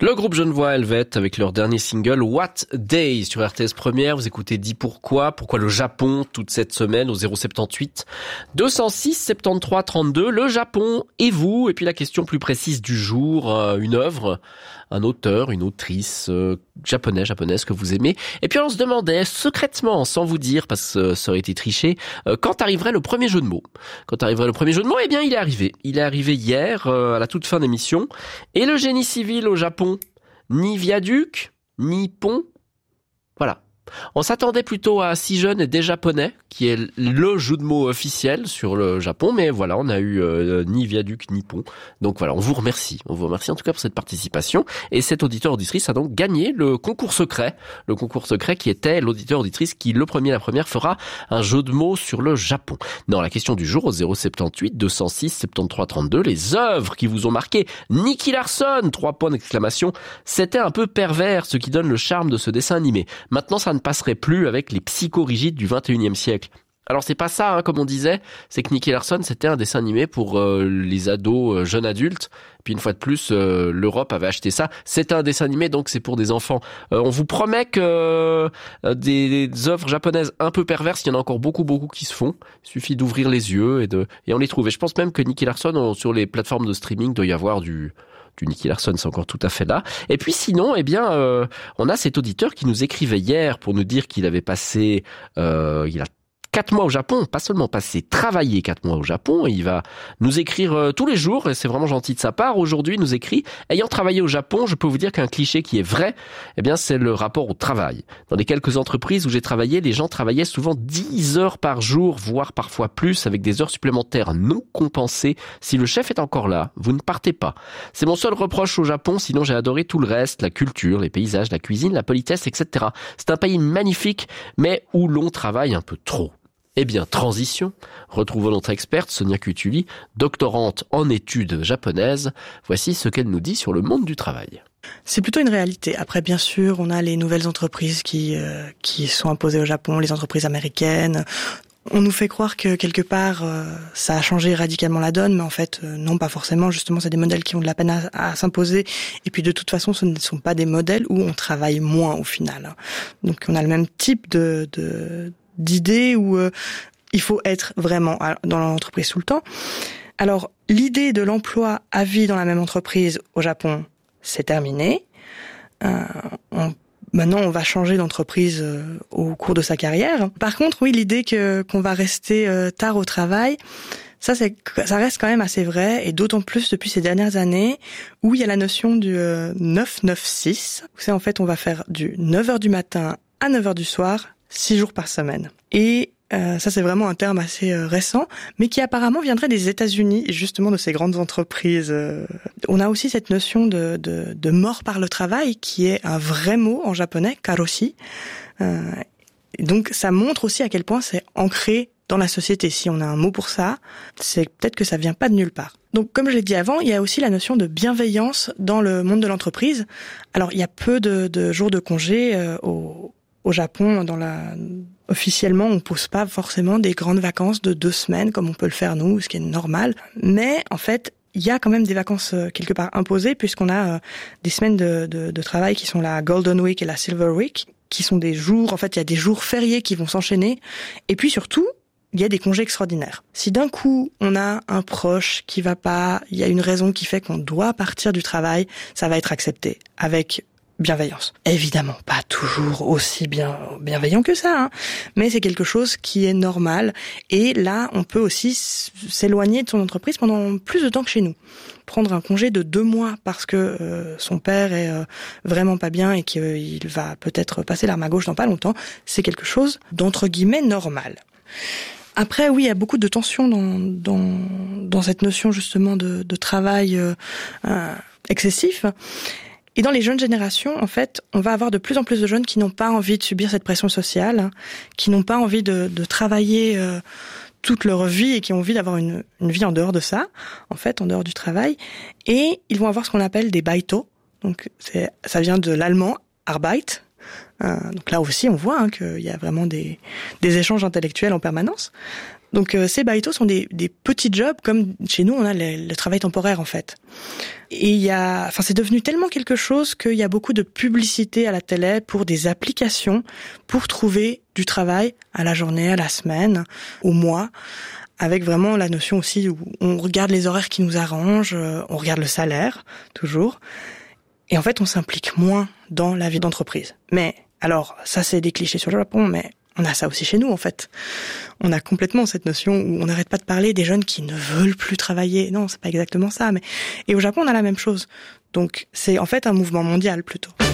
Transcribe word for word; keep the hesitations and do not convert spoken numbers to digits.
Le groupe Genevois Helvet avec leur dernier single What Day sur R T S Première. Vous écoutez Dis pourquoi, pourquoi le Japon toute cette semaine au zéro soixante-dix-huit deux cent six soixante-treize trente-deux. Le Japon et vous. Et puis la question plus précise du jour, une œuvre, un auteur, une autrice euh, japonais, japonaise que vous aimez. Et puis on se demandait secrètement, sans vous dire, parce que ça aurait été triché, euh, quand arriverait le premier jeu de mots. Quand arriverait le premier jeu de mots, eh bien il est arrivé. Il est arrivé hier, euh, à la toute fin d'émission. Et le génie civil au Japon, ni viaduc, ni pont. Voilà. On s'attendait plutôt à Si jeune et des japonais, qui est le jeu de mots officiel sur le Japon, mais voilà, on a eu euh, ni viaduc ni pont. Donc voilà, on vous remercie. On vous remercie en tout cas pour cette participation. Et cet auditeur-auditrice a donc gagné le concours secret. Le concours secret qui était l'auditeur-auditrice qui, le premier, la première, fera un jeu de mots sur le Japon. Dans la question du jour, au zéro soixante-dix-huit deux cent six soixante-treize trente-deux, les œuvres qui vous ont marqué. Nicky Larson, trois points d'exclamation. C'était un peu pervers, ce qui donne le charme de ce dessin animé. Maintenant, ça ne passerait plus avec les psychorigides du vingt et unième siècle. Alors c'est pas ça, hein, comme on disait, c'est que Nicky Larson c'était un dessin animé pour euh, les ados, euh, jeunes adultes. Puis une fois de plus, euh, l'Europe avait acheté ça. C'est un dessin animé, donc c'est pour des enfants. Euh, on vous promet que euh, des, des œuvres japonaises un peu perverses, il y en a encore beaucoup, beaucoup qui se font. Il suffit d'ouvrir les yeux et de et on les trouve. Et je pense même que Nicky Larson, on, sur les plateformes de streaming, doit y avoir du du Nicky Larson, c'est encore tout à fait là. Et puis sinon, eh bien, euh, on a cet auditeur qui nous écrivait hier pour nous dire qu'il avait passé, euh, il a quatre mois au Japon, pas seulement passé, travailler quatre mois au Japon, et il va nous écrire euh, tous les jours, et c'est vraiment gentil de sa part. Aujourd'hui, il nous écrit, ayant travaillé au Japon, je peux vous dire qu'un cliché qui est vrai, eh bien, c'est le rapport au travail. Dans les quelques entreprises où j'ai travaillé, les gens travaillaient souvent dix heures par jour, voire parfois plus, avec des heures supplémentaires non compensées. Si le chef est encore là, vous ne partez pas. C'est mon seul reproche au Japon, sinon j'ai adoré tout le reste, la culture, les paysages, la cuisine, la politesse, et cetera. C'est un pays magnifique, mais où l'on travaille un peu trop. Eh bien, transition. Retrouvons notre experte, Sonia Cutuli, doctorante en études japonaises. Voici ce qu'elle nous dit sur le monde du travail. C'est plutôt une réalité. Après, bien sûr, on a les nouvelles entreprises qui euh, qui sont imposées au Japon, les entreprises américaines. On nous fait croire que quelque part, euh, ça a changé radicalement la donne, mais en fait, euh, non, pas forcément. Justement, c'est des modèles qui ont de la peine à, à s'imposer. Et puis, de toute façon, ce ne sont pas des modèles où on travaille moins au final. Donc, on a le même type de... de d'idées où euh, il faut être vraiment dans l'entreprise tout le temps. Alors, l'idée de l'emploi à vie dans la même entreprise au Japon, c'est terminé. Euh, on, maintenant, on va changer d'entreprise euh, au cours de sa carrière. Par contre, oui, l'idée que qu'on va rester euh, tard au travail, ça, c'est, ça reste quand même assez vrai, et d'autant plus depuis ces dernières années où il y a la notion du euh, neuf neuf six. C'est en fait, on va faire du neuf heures du matin à neuf heures du soir, six jours par semaine. Et euh, ça, c'est vraiment un terme assez euh, récent, mais qui apparemment viendrait des États-Unis, et justement de ces grandes entreprises. Euh. On a aussi cette notion de, de, de mort par le travail, qui est un vrai mot en japonais, karoshi. Euh, donc, ça montre aussi à quel point c'est ancré dans la société. Si on a un mot pour ça, c'est peut-être que ça vient pas de nulle part. Donc, comme je l'ai dit avant, il y a aussi la notion de bienveillance dans le monde de l'entreprise. Alors, il y a peu de, de jours de congé euh, au Au Japon, dans la... officiellement, on pose pas forcément des grandes vacances de deux semaines comme on peut le faire nous, ce qui est normal. Mais en fait, il y a quand même des vacances euh, quelque part imposées, puisqu'on a euh, des semaines de, de, de travail qui sont la Golden Week et la Silver Week, qui sont des jours, en fait, il y a des jours fériés qui vont s'enchaîner. Et puis surtout, il y a des congés extraordinaires. Si d'un coup, on a un proche qui va pas, il y a une raison qui fait qu'on doit partir du travail, ça va être accepté avec bienveillance. Évidemment, pas toujours aussi bien bienveillant que ça, hein, mais c'est quelque chose qui est normal. Et là, on peut aussi s'éloigner de son entreprise pendant plus de temps que chez nous. Prendre un congé de deux mois parce que euh, son père est euh, vraiment pas bien et qu'il euh, va peut-être passer l'arme à gauche dans pas longtemps, c'est quelque chose d'entre guillemets normal. Après, oui, il y a beaucoup de tensions dans dans, dans cette notion justement de, de travail euh, euh, excessif. Et dans les jeunes générations, en fait, on va avoir de plus en plus de jeunes qui n'ont pas envie de subir cette pression sociale, hein, qui n'ont pas envie de, de travailler euh, toute leur vie et qui ont envie d'avoir une, une vie en dehors de ça, en fait, en dehors du travail. Et ils vont avoir ce qu'on appelle des baito. Donc, c'est, ça vient de l'allemand Arbeit. Euh, donc là aussi, on voit hein, qu'il y a vraiment des, des échanges intellectuels en permanence. Donc euh, ces baitos sont des, des petits jobs, comme chez nous on a le, le travail temporaire en fait. Et il y a, enfin c'est devenu tellement quelque chose qu'il y a beaucoup de publicité à la télé pour des applications pour trouver du travail à la journée, à la semaine, au mois, avec vraiment la notion aussi où on regarde les horaires qui nous arrangent, on regarde le salaire toujours, et en fait on s'implique moins dans la vie d'entreprise. Mais alors ça c'est des clichés sur le Japon, mais on a ça aussi chez nous, en fait. On a complètement cette notion où on n'arrête pas de parler des jeunes qui ne veulent plus travailler. Non, c'est pas exactement ça, mais, et au Japon, on a la même chose. Donc, c'est en fait un mouvement mondial, plutôt.